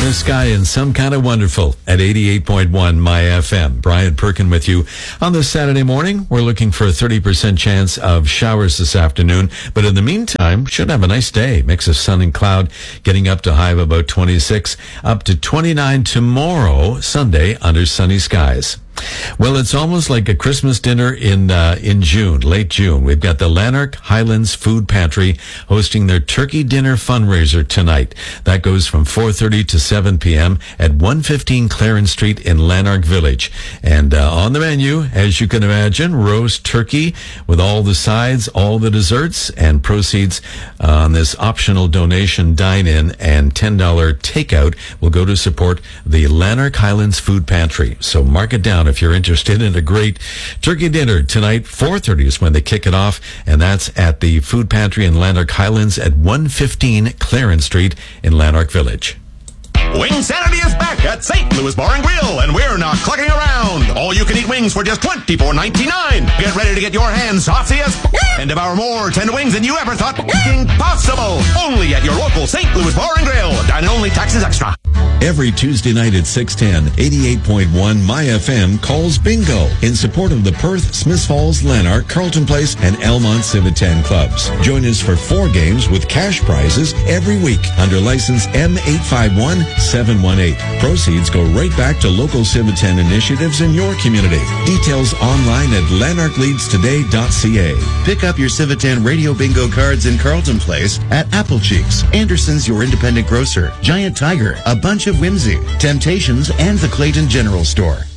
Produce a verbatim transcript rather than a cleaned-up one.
The sky and some kind of wonderful at eighty-eight point one My F M. Brian Perkin with you on this Saturday morning. We're looking for a thirty percent chance of showers this afternoon, but in the meantime, should have a nice day. Mix of sun and cloud, getting up to high of about twenty-six, up to twenty-nine tomorrow, Sunday, under sunny skies. Well, it's almost like a Christmas dinner in uh, in June, late June. We've got the Lanark Highlands Food Pantry hosting their turkey dinner fundraiser tonight. That goes from four thirty to seven p.m. at one fifteen Clarence Street in Lanark Village. And uh, on the menu, as you can imagine, roast turkey with all the sides, all the desserts, and proceeds on this optional donation dine-in and ten dollars takeout will go to support the Lanark Highlands Food Pantry. So mark it down if you're interested in a great turkey dinner tonight. four thirty is when they kick it off, and that's at the Food Pantry in Lanark Highlands at one fifteen Clarence Street in Lanark Village. Wing Sanity is back at Saint Louis Bar and Grill, and we're not clucking around. All you can eat wings for just twenty-four ninety-nine. Get ready to get your hands saucy as and devour more tender wings than you ever thought possible. Only at your local Saint Louis Bar and Grill. Dine only, taxes extra. Every Tuesday night at six ten, eighty-eight point one My F M calls bingo in support of the Perth, Smiths Falls, Lanark, Carlton Place, and Elmont Civitan clubs. Join us for four games with cash prizes every week under license M eight five one seven one eight. Proceeds go right back to local Civitan initiatives in your community. Details online at lanark leads today dot c a. Pick up your Civitan Radio Bingo cards in Carlton Place at Apple Cheeks, Anderson's Your Independent Grocer, Giant Tiger, A Bunch of Whimsy, Temptations, and the Clayton General Store.